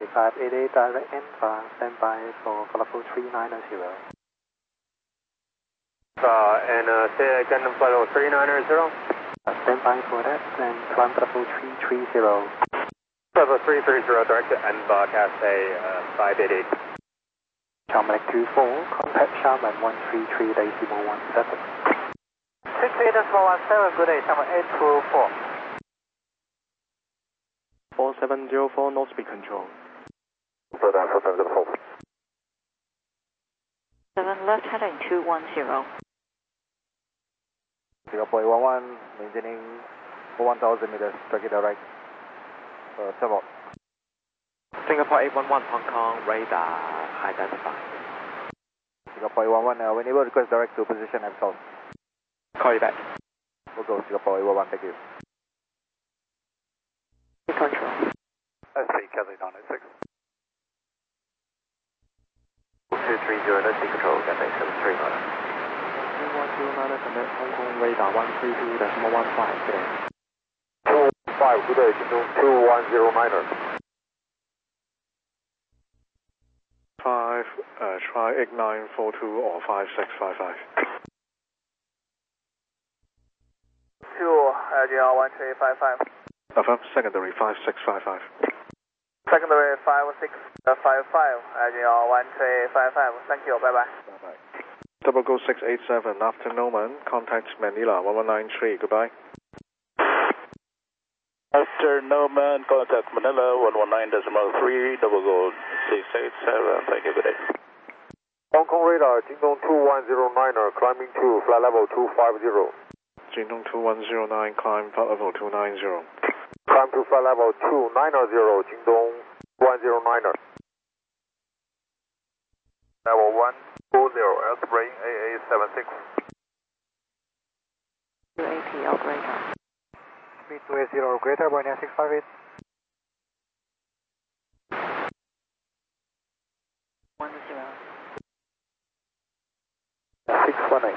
588 direct Enfa, standby for level 390. And say again, flight level 390. Standby for that, and climb level 330. Level 330, direct to Enfa, Cathay 588. Charmac 24, contact Charmac 133.17. 68.17, good day, Charmac 824. 4704, no speed control. 7 left heading 210. Singapore 811, maintaining 1000 meters, track it right. Several. Singapore 811, Hong Kong, radar identified. Singapore 811, whenever request direct to position absol. Call you back. We'll go Singapore 811, thank you. Control. SC Cathay 996. 230, let's see control, Cathay 739. 2109, commit Hong Kong radar 132.15 today. 215, good day, Jingdong 2109er. 5, try 8942 or 5655. 2, RGR 1355. Affirm, secondary 5655. Secondary 5655, RGR 1355. Thank you, bye bye. Bye-bye. Double Go 687, after Norman, contact Manila 1193, goodbye. After Norman, contact Manila 119.3, Double Go 687, thank you, good day. Hong Kong radar, Jingdong 2109er, climbing to flight level 250. Jingdong 2109, climb flight level 290. Climb to flight level 290, Jingdong 109er. Level 120, airplane AA76. 280 operator. Speed 280, greater, Boeing 658. 618.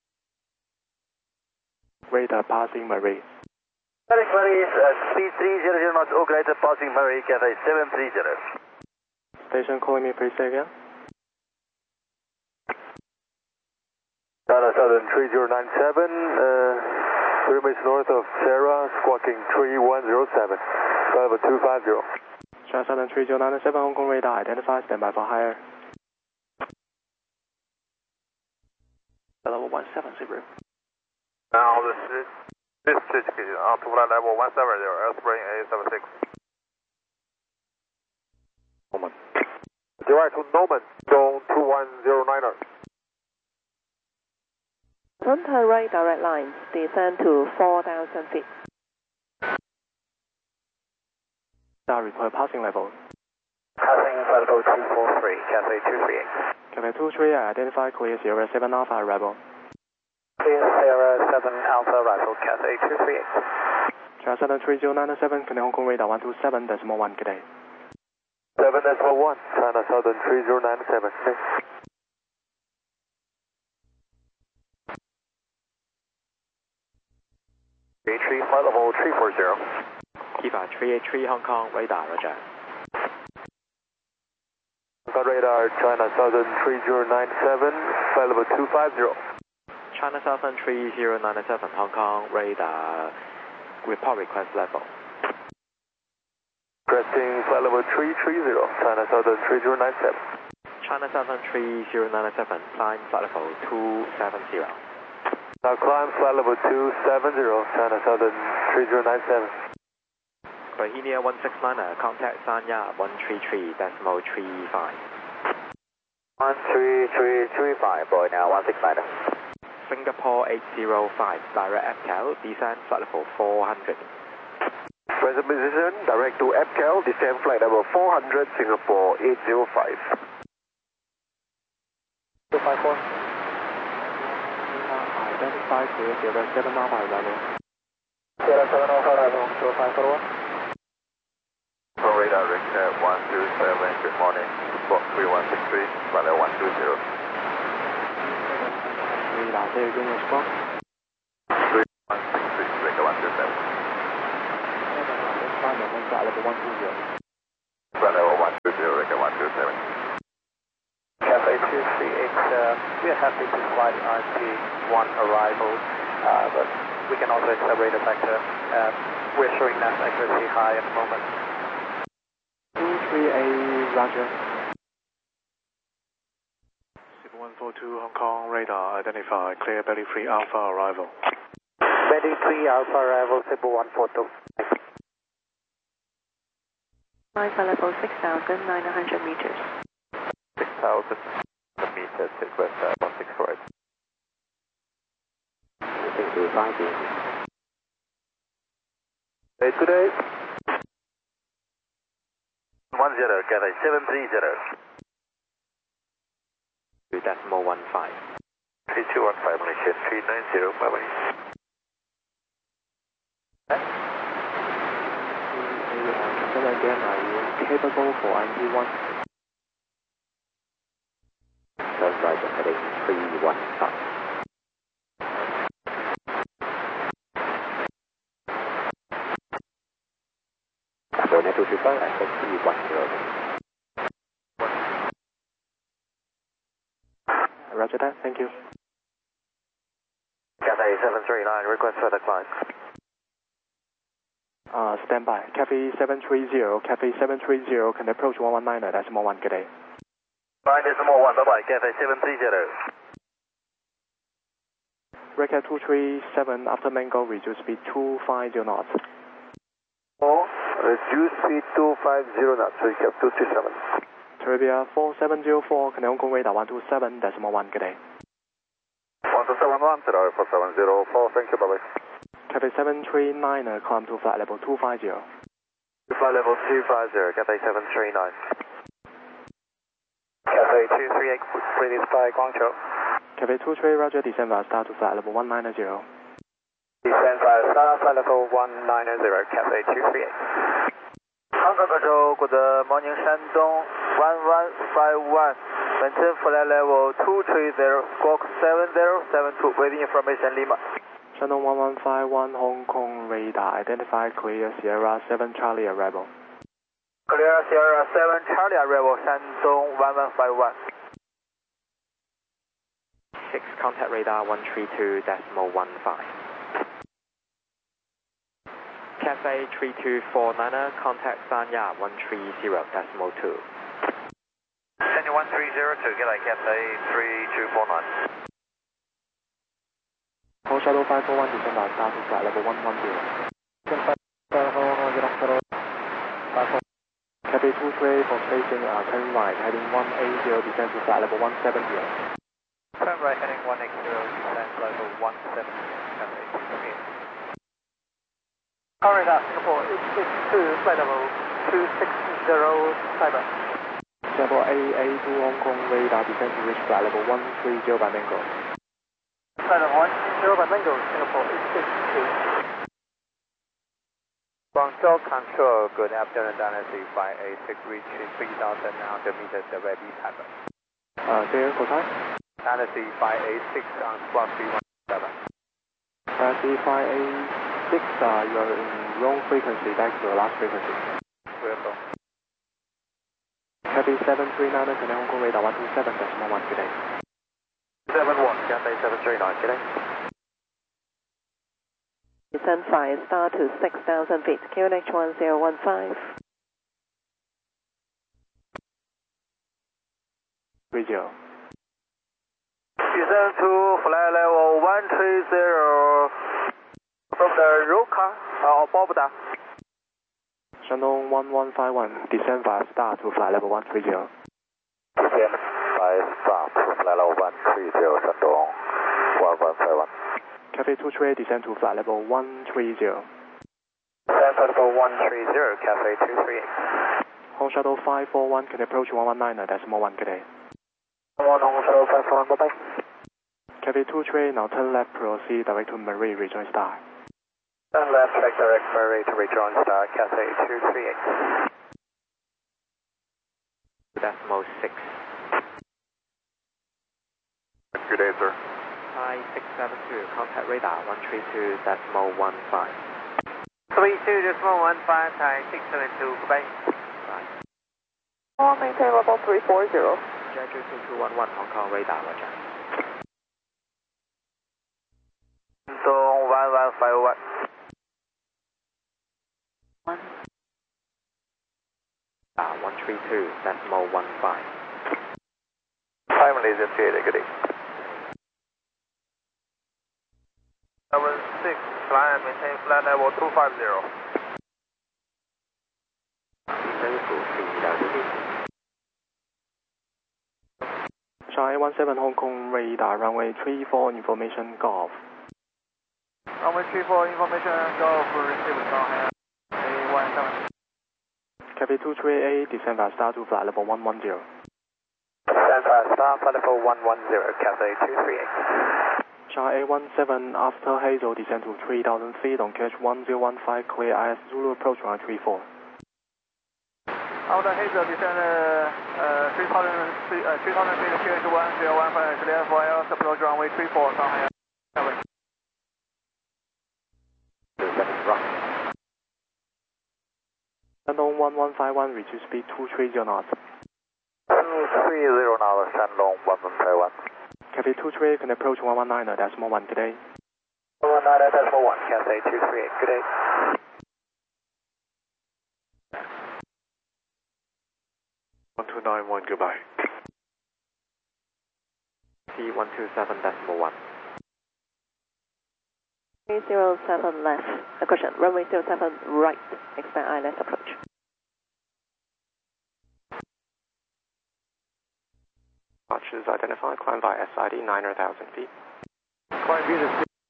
Radar passing Marie. Marie, speed 300 knots, greater, passing Marie, Cathay 730. Station calling me, please say again. China Southern 3097, 3 minutes north of Sarah, squawking 3107, level 250. China Southern 3097, Hong Kong radar identified, standby for higher. Level 170. Now this certification on to flight level 170, airplane AA76. Norman. Direct to Norman, Jingdong 2109er. Turn to right direct line, descend to 4,000 feet. Star require passing level. Passing flight level 243, Cathay 238. Cathay 23, identify clear Sierra 7 Alpha Rebel. Clear Sierra 7 Alpha Rifle, Cathay 238. China Southern 3097, connect Hong Kong radar 127.1, good day. 7.1, China Southern 3097. 83, flight level 340. Kiva 383 Hong Kong radar, roger. Hong Kong radar, China Southern 3097, flight level 250. China Southern 3097 Hong Kong radar, report request level. Requesting flight level 330, China Southern 3097. China Southern 3097, climb flight level 270. Now climb flight level 270, China Southern 3097. Bohemia 169er, contact Sanya 133.35. 13335, boy now 169er. Singapore 805, direct FCAL, descend flight level 400. Present position, direct to FCAL, descend flight level 400, Singapore 805. 254. Identify clear Sierra 7 Alpha Rebel. Sierra 7 Alpha Rebel, 254. Radar Richter 127, good morning. Squawk 3163, flight level 120. Radar, say again your squawk. 3163, Richter 127. Flight level 120. Flight level 120. Roger 127. Cathay 238, we are happy to fly the RMP-1 arrival, but we can also accelerate the factor. We're showing NAS accuracy high at the moment. 238, Roger. 142 Hong Kong radar identified, clear belly 3 Alpha arrival. Belly 3 Alpha arrival, Cebu 142. Alpha level 6,900 meters. 6,000 meters, request 164. Thank you, thank you. Good day. 10, Cathay 730. 2.15. 3215, Malaysia 390, bye-bye. Then again, are you capable for IMP1? Turn right heading 315. So net 225 and 310. Roger that, thank you. Cathay 739, request further climb. Stand by. Cathay 730, Cathay 730 can approach 119 at decimal 1, good day. 5 decimal 1, bye-bye, Cathay 730. Record 237, after Mango, reduce speed 250 knots. Reduce speed 250 knots, recap 237. Trivia 4704, can Hong Kong radar 127, decimal 1, good day. 1271, Tower 4704, thank you, bye-bye. Cathay 739, climb to flight level 250. Flight level 250, Cathay 739. Cathay 238, release by Guangzhou. Cathay 23, Roger, descend via star to flight level 190. Descend via star, flight level 190, Cathay 238. Hong Kong Control, good morning, Shandong 1151. Maintain flight level 230, squawk 7072, waiting information Lima. Shandong 1151, Hong Kong radar, identify clear Sierra 7 Charlie arrival. Clear Sierra 7 Charlie arrival, Shandong 1151. 6 contact radar 132.15. Cathay 3249, contact Sanya 130.2. Sanya 1302, get like Cathay 3249. Call Shadow 541, descend via star to flight level 110. Cathay 23 for spacing, turn right, heading 180, descend to flight level 170. Turn right heading 180, descend level 170, Cathay 238. Radar Singapore, it's 2, flight level 260, cyber. Singapore AA2 Hong Kong radar, descend to reach flight level 130 by Mango. Flight level 130 by Mango, Singapore, it's 2. Guangzhou Control, good afternoon, Dynasty 586, reaching 3,900 meters, ready, cyber. There, for time? Dynasty 586 on squawk 317. Dynasty 586, you are in wrong frequency, back to your last frequency. Welcome. Cathay 739, Cathay Hong Kong radar 127.1, good day. 71, Cathay 739, good day. Descend 5 star to 6,000 feet, QNH 1015. 30. Descend to flight level 130 from the Roka or Bobda. Shandong 1151, descend via star to flight level 130. Descend by star to flight level 130, Shandong 1151. Cathay 23, descend to flight level 130. Descend flight level 130, Cathay 238. Hong Shadow 541 can approach 119 at decimal 1, good day. Hong Shadow 541, bye-bye. Cathay 23, now turn left, proceed direct to Marie, rejoin star. Turn left, take direct Marie to rejoin star, Cathay 238. Decimal 6. Good day, sir. Hi, 672, contact radar 132.15. 32.15, Thai 672, goodbye. Bye. maintain level 340. Jeju 2211 Hong Kong radar, roger. Zone 1151. 132.15. Time Malaysia 38, good day. 76, climb and maintain flight level 250. Shanghai 17 Hong Kong radar, runway 34, information golf. Runway 34, information golf, receive Shanghai A17. Cathay 238A, descend fast start to flight level 110. Descend fast start, flight level 110, Cathay 238. Shanghai A17, after Hazel, descend to 3,000 feet on catch 1015, clear IS Zulu approach runway 34. After Hazel, descend 3,000 feet, catch 1015, clear for IS approach runway 34, Shanghai A17. Shandong 1151, reduce speed 230 knots. 230 knots, Shandong 1151. Cathay 238 can approach 119, decimal 1, good day. 119, decimal 1, Cathay 238, good day. (1291) goodbye. T127.1. 307 left. Caution, runway 07 right. Expect ILS approach. Departures identified, climb by SID 9,000 feet. Climb view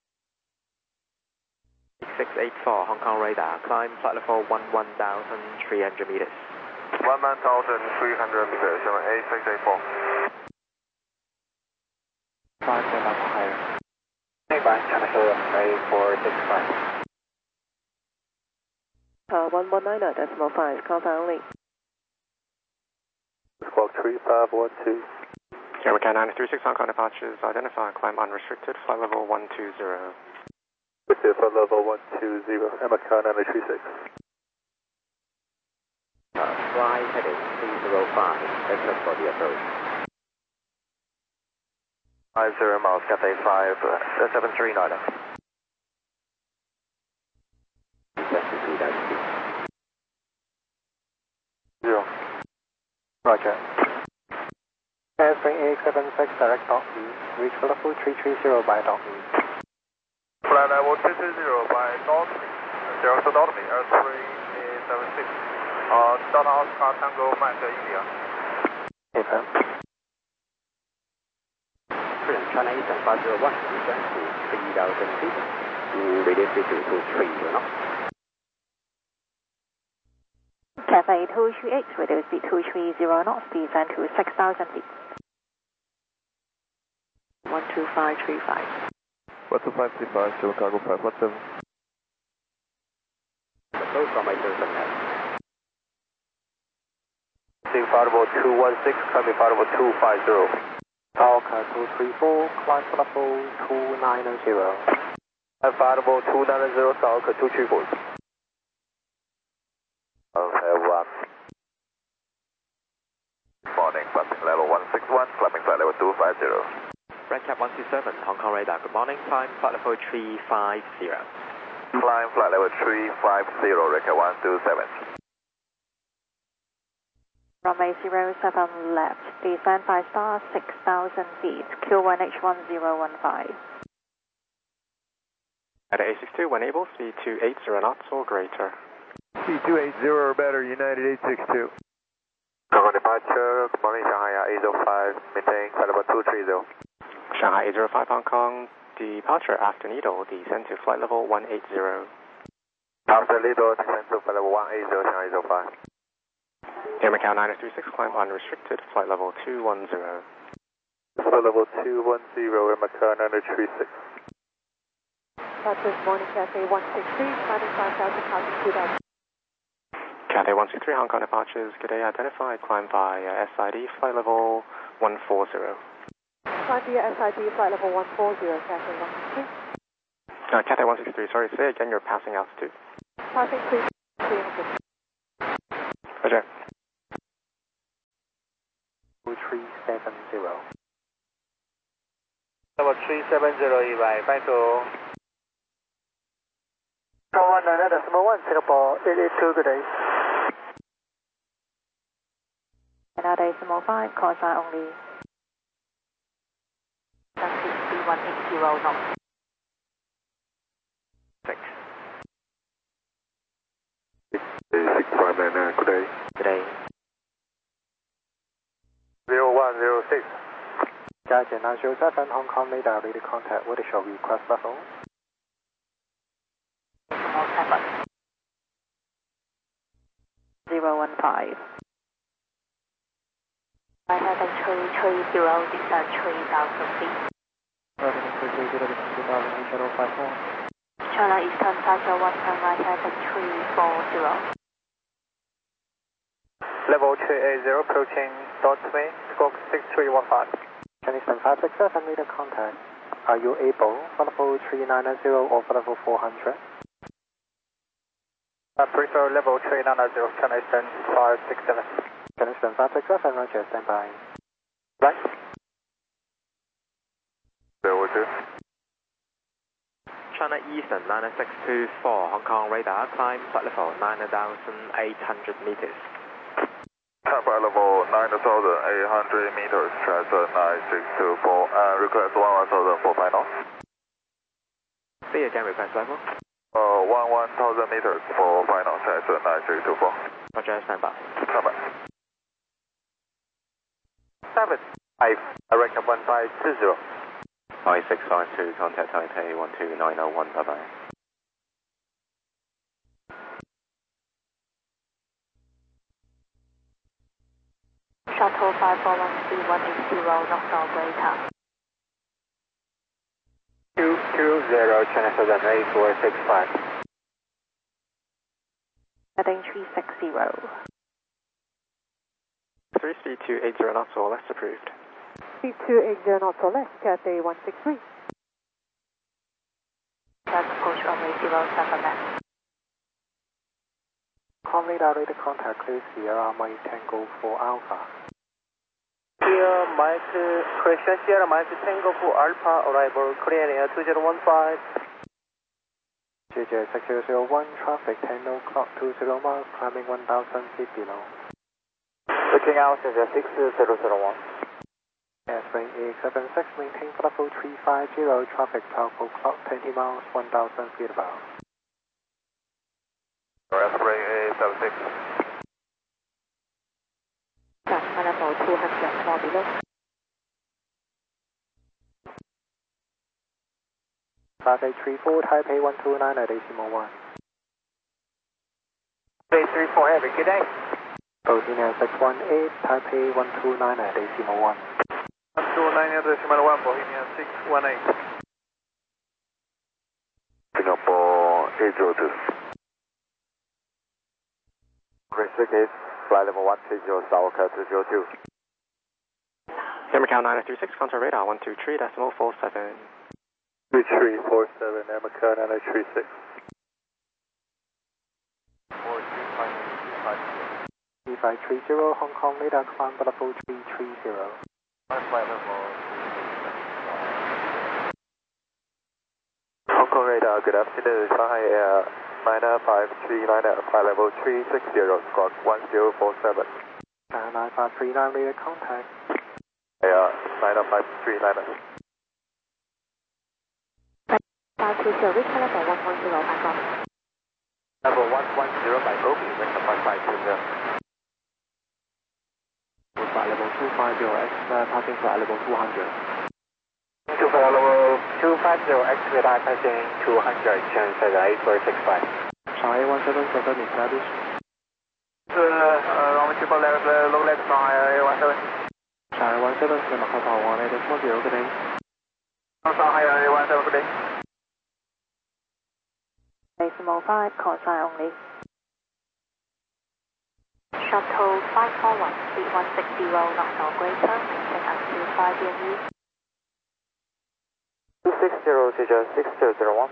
684 Hong Kong radar, climb flight level 11,300 meters. 11,300 meters, A684. 5 step up higher. Standby, Channel A465. 119, decimal 5, confirm only. Squawk 3512. American 936 Hong Kong departures identified, climb unrestricted, flight level 120. Flight level 120, American 936. Fly heading 305, exit for the approach. 50 miles, Cathay 739. Zero. Roger. Airspring A76 direct dot E, reach level 330 by dot E. Flight level 220 by dot me. 0 to dot me, Airspring A76. Delta Oscar Tango Mike India. Okay. China Eastern 501, descend to 3,000 feet. Radius 223 knots. Cathay 238, radio speed 230 knots, descend to 6,000 feet. 12535. 12535, Chicago 517. Approach from 807 now. Departable 216, coming departable 250. Alca 234, climb to level 290. Departable 290, Alca 234. Okay, 1. Morning, passing level 161, climbing flight level 250. Red Cap 127 Hong Kong radar, good morning, climb flight level 350. Climb flight level 350, Red Cap 127. Runway 07 left, descend by star 6,000 feet, Q1H1015. At A62, when able, speed 280 knots or greater. Speed 280 or better, United 862. Hong Kong departure, good morning, Shanghai 805, maintain flight level 230. Shanghai 805 Hong Kong, departure after Needle, descend to flight level 180. After Lido, descend to flight level 180, Shanghai 805. Air Macau 936, climb unrestricted, flight level 210. Flight level 210, Air Macau 936. This morning, Cathay 163, climbing 5,000, passing 2,000. Cathay 163 Hong Kong departures, good day, identified, climb by SID, flight level 140. Climb via SID, flight level 140, Cathay 163. Cathay 163, sorry, say again your passing altitude. Passing 300. Roger. 370. Level 370 EY, 52. 1 Singapore 882, good day. Canada Decimal 5, call sign only. 180 knots. 6. 6599, good day. Good day. 0106. Guardian 907, Hong Kong radar, ready contact, what is your request level? Decimal 7. 015. I have a 330, descent 3,000 feet. China Eastern 501, I have a 340. Level 380, approaching Dotway, squawk 6315. Chinese 567, ready contact. Are you able for level 3990 or for level 400? I prefer level 3990, Chinese 567. Chinese 567, roger, stand by. Right. Level 2. China Eastern 9624, Hong Kong radar, climb flight level 9,800 meters. Flight level 9,800 meters, transfer 9624, request 11,000 for final. Say again, request level. 1,000 meters for final, transfer 9624. Roger, stand by. Stand by. 7, 5, direct 1520. 5652, contact Taipei 12901, bye bye. Shuttle 541C180, knots or greater. 220, China Southern 8465. Heading 360. 33280 knots or less approved. 3280 knots or less, Cathay 163. That's approach runway 07 left. Hong Kong radar, ready contact, clear Sierra Mike Tango 4 Alpha. Sierra Mike, Croatia Sierra Mike Tango 4 Alpha, arrival clearing 2015. JJ 6001, traffic 10 o'clock, 20 miles, climbing 1,000 feet below. Looking out, JJ 6001. Airplane EX76, maintain for level 350, traffic 12 o'clock, 20 miles, 1,000 feet above. Airplane EX76. Flight level 200, more below. Taipei 34, Taipei 129 at decimal 1. Taipei 34 Heavy, good day. Boating at 618, Taipei 129 at decimal 1. 129 at decimal 1, Bohemian 618. Singapore 802. Chris Case, flight level 130, Southwest 202. Macau 936, contact radar 123.47. 3347, Macau 936. 3530, Hong Kong radar, climb for level 330. Hong Kong radar, good afternoon, Shanghai Air 95399, flight level 360, squawk 1047. 99539, radar contact. Air 95399. 520, reach level 110 by Gulf. Level 110 by Gulf, reach 1520. Flight level 250X, passing flight level 200. 250 level 250X, passing 200, Shenzhen 8465. Shanghai 1777, establish. Runway 24 left, low left, Shanghai 17. Shanghai 17, Macau Tower 1, decimal 0, good day. Shanghai 17, good day. Decimal 5, call sign only. Shuttle 541, speed 160, knots or greater, maintain until 5 DME. 260, Teja 6001.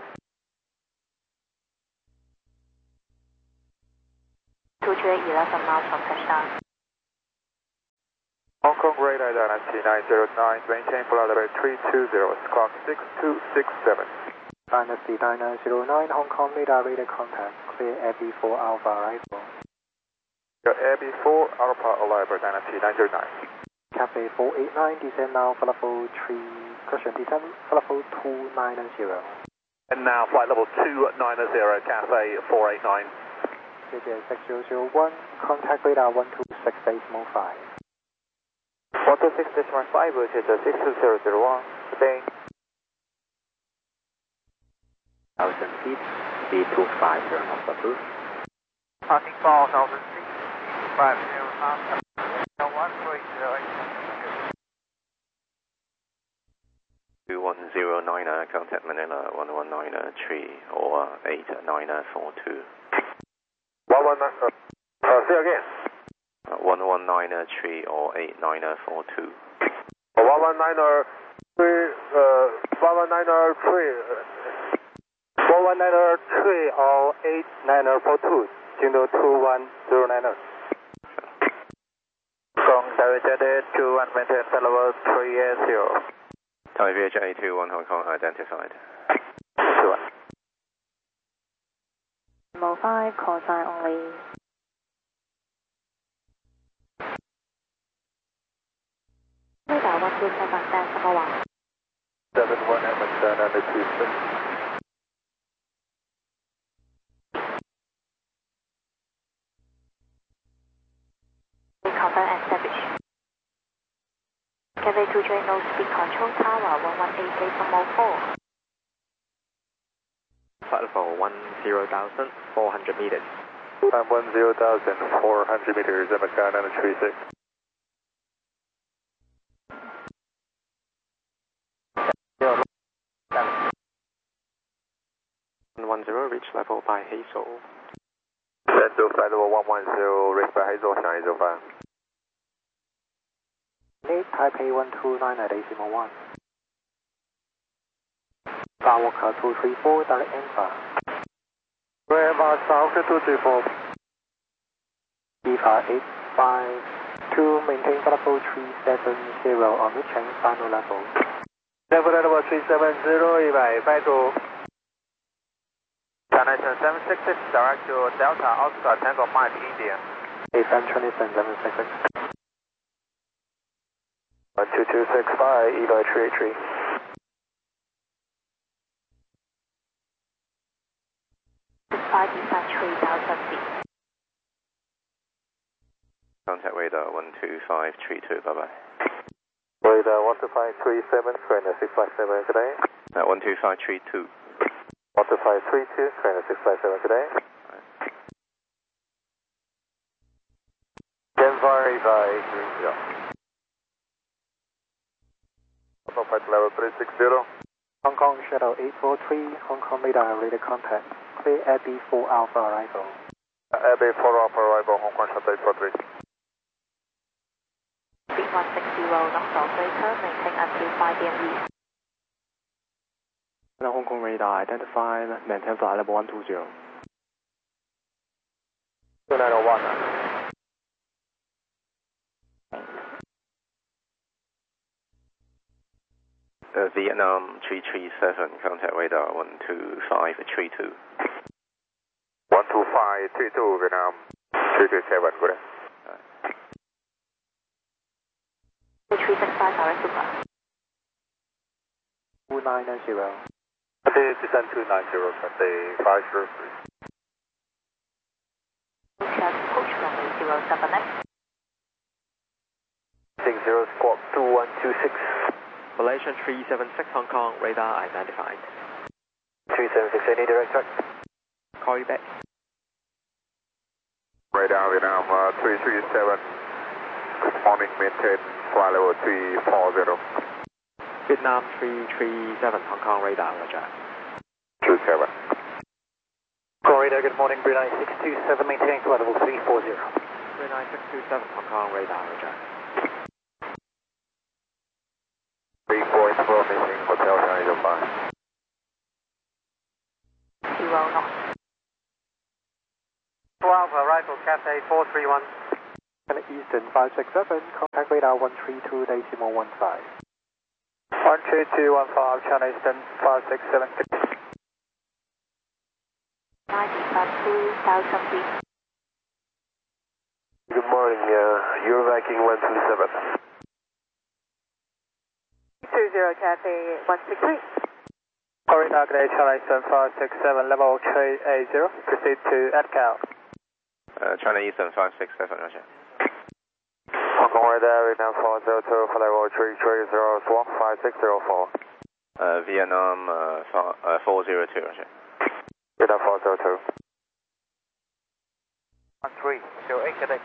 238, 11 miles from touchdown. Hong Kong radar Dynasty 909, maintain flight level 320, squawk 6267. Dynasty 909, Hong Kong radar ready contact, clear AB4 Alpha arrival. Your AB4 Alpha arrival Dynasty 909. Cafe 489, descend now for level 3, caution descend for level 290. And now flight level 290, Cafe 489. JJ 6001, contact radar 126.5. 126.5, which is 62001, today. 1000 feet, speed 250 knots approved. Parking 4,000 feet, 50 knots, 2109, contact Manila 1193 or 8942. 119, say again. 1193 or 8942. 1193 or 8942, Jindo 2109. Kong Directed 21, maintain flight level 380. Thai VHA 21 Hong Kong identified. 5, call sign only. Radar 127, stand number 1. 71 Edmonton and the 26. Confirm and establish. Cafe 2 train no speed control tower 1188.04. Flight level 10,400 meters. Time 10,400 meters, Edmonton and the 36. Reach level by Hazel. Send to flight level 110, reach by Hazel, China Hazel 5. 8 Taipei 129 at decimal 1. Skywalker 234, direct answer. Grandma South 234. EVA 852, maintain level 370 on reaching final level. Level 370, EVA 852. Destination 766, direct to Delta Oscar Tango Mike, India. AFM 27766. 12265, EVA 383. Despite descent 3,000 feet. Contact radar 12532, bye bye. Radar 12537, trainer 657 today. 12532. 12532, trainer 657 today. Denver, EVA 830. Auto flight level 360. Hong Kong Shadow 843, Hong Kong radar ready contact, clear AB4 Alpha arrival. AB4 Alpha arrival, Hong Kong Shadow 843. Speed 160, knots operator, maintain until 5 PM East. Hong Kong radar identified, maintain flight level 120. 2901. Vietnam 337, contact radar 12532. 12532, Vietnam 337, good day. 365, direct Super. 290. Descent 290, Cathay 503. Approach runway 07X. 60 squawk 2126. Malaysian 376 Hong Kong, radar identified. 376, any direct track? Call you back. Radar Vietnam 337. Good morning, maintain flight level 340. Vietnam 337 Hong Kong, radar, roger. 27. Kong radar, good morning, Brunei 627, maintaining flight level 340. Brunei 627 Hong Kong, radar, roger. 344, missing Hotel China 5. 0 knots. 4 Alpha, arrival, Cathay 431. Connect Eastern 567, contact radar 132.15. 13215, China Eastern 567. 2,000 feet. Good morning, you're Viking 127. 20 Cathay 163. Corridor Gate, China Eastern 567, level 380, proceed to EDCAL. China Eastern 567, Roger. Hong Kong radar, Vietnam 402, for level 330, swap 5604. Vietnam 402, Roger. Vietnam 402. 1308, Cadet.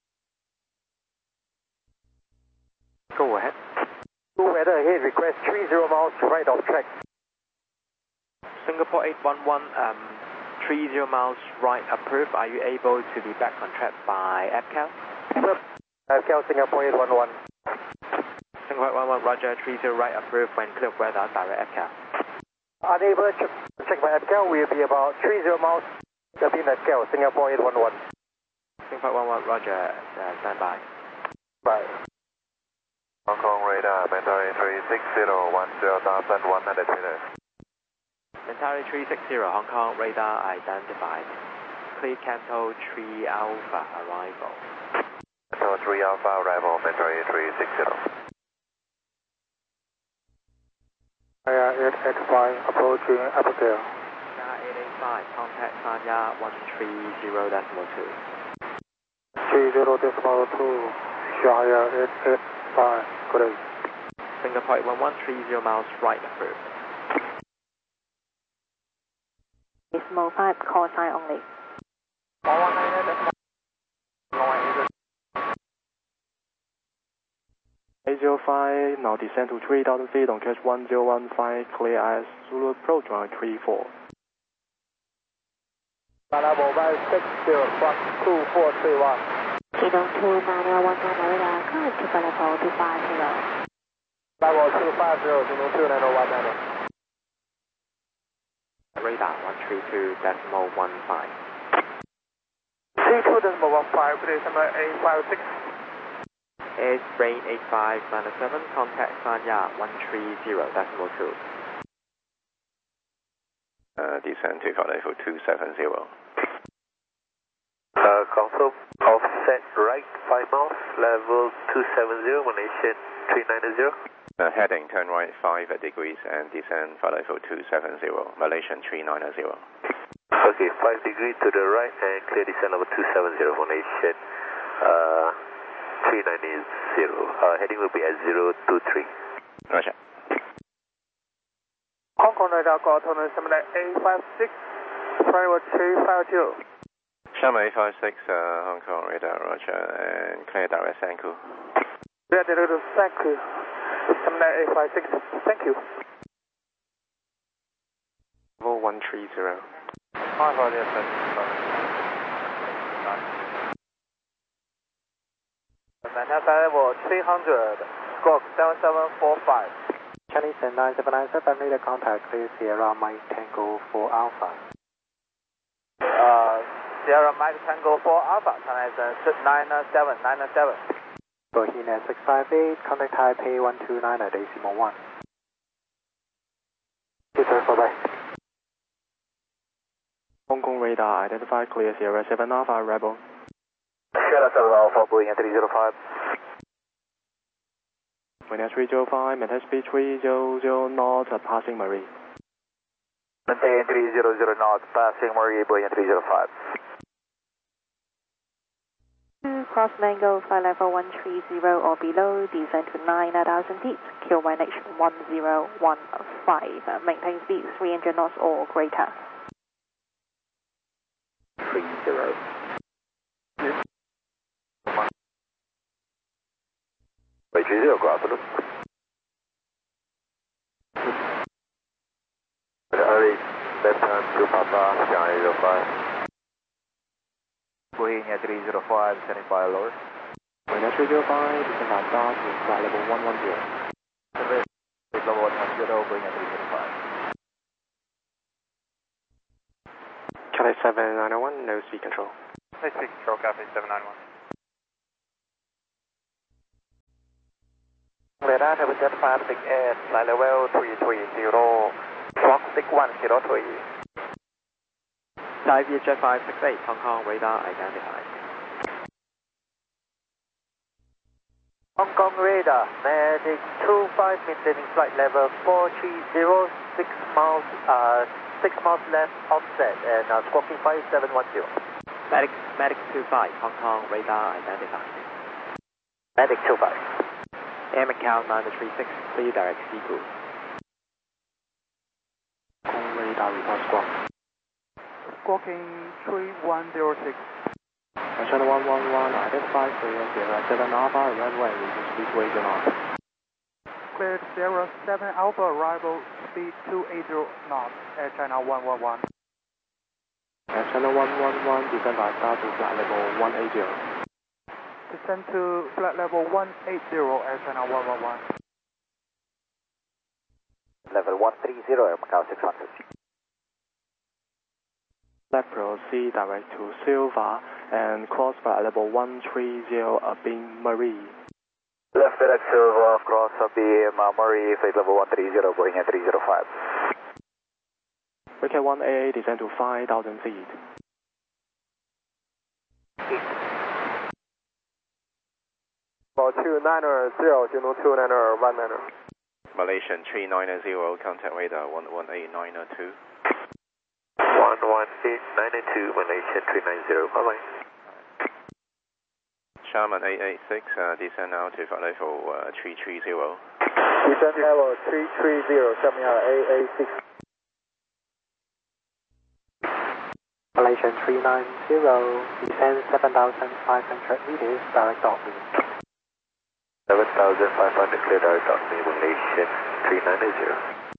Go ahead. Go weather ahead, request 30 miles right off track. Singapore 811, 30 miles right approved. Are you able to be back on track by EDCAL? EDCAL Singapore 811. Singapore 811, Roger, 30 right approved when clear of weather, direct EDCAL. Unable to check by EDCAL, will be about 30 miles between EDCAL, Singapore 811. Singapore 811, Roger, stand by. Bye. Hong Kong radar, Mentari 360, 10,100 meters. Mentari 360, Hong Kong radar identified. Clear Canto 3 Alpha arrival. Canto 3 Alpha arrival, Mentari 360. Area 885, approaching Abigail. Shanghai 885, contact Sanya 130.2. 30.2, Shanghai 885, great. Singapore 811, 30 miles right approved. Decimal 5, call sign only. 805, now descend to 3,000 feet on catch 1015, clear as Zulu approach 134. Level 560, 2431. Kilo 2901 radar, current to level 250. Level 250, Zulu 2901. Radar 132.15. C2.15, please, number 856. Air Brain 8597, contact Sanya 130.2. Descend to flight level 270. Confirm, offset right 5 miles, level 270, Malaysian 390. Heading, turn right 5 degrees and descend flight level 270, Malaysian 390. Okay, 5 degrees to the right and clear descent level 270, Malaysian 390. Heading will be at 023. Roger. Hong Kong radar, call autonomous number 856, flight 350. Shanghai 856, Hong Kong radar, Roger, and clear direct Sanku. Clear direct Sanku. Number 856, thank you. Level 130. Hong Kong radar, Manhattan level 300, squawk 7745. Chinese 9797, radar contact, clear Sierra Mike Tango 4 Alpha. Sierra Mike Tango 4 Alpha, China 997. Bohemian 658, contact Taipei 129.1. Bye-bye. Hong Kong radar, identify clear Sierra 7 Alpha, Rebel. Sierra 7 Alpha, Boeing 305. Wind 305, maintain speed 300 knots, passing Marie. Maintain 300 knots, passing Marie, Boeing 305. Cross Mango, flight level 130 or below, descend to 9,000 feet, QNH 1015, maintain speed 300 knots or greater. 30. Wait, 30, go afternoon. Early, left turn to Papa, Shanghai 05. Boeing 305, standing by lower. Wind 305, descend on start to flight level 110. Level 110, Boeing 305. Charlie 791, no speed control. No speed control, copy 791. Radar Thai Jet 568, flight level 330, clock 6103. Thai Jet 568, Hong Kong radar identified. Hong Kong radar, Medic 25, maintaining flight level 430, 6 miles left offset, and squawking 5710. Medic 25, Hong Kong radar identified. Medic 25. Air Macau 936, clear direct sequel. Hong Kong radar report squawk. Squawking 3106. Channel 111, identify Sierra 7 Alpha, runway, reduce speedway to north. Cleared Sierra 7 Alpha, arrival speed 280 knots at China 111. Channel 111, descend by star to flight level 180. Descend to flight level 180 at China 111. Level 130 at Macau 600. Left proceed direct to Silva and cross flight level 130 Abing Marie. Left direct Silva, cross Abing Marie, flight level 130, going at 305. Wicket 1AA, descend to 5,000 feet. About 290, 290, Malaysian 390, contact radar 118902. 11892, Malaysian 390, bye-bye. Sharman 886, descend now to flight level 330. Descend level 330, Sharman 886. Malaysian 390, descend 7,500 meters, direct Dortmund. 7,500, clear direct Dortmund, Malaysian 390.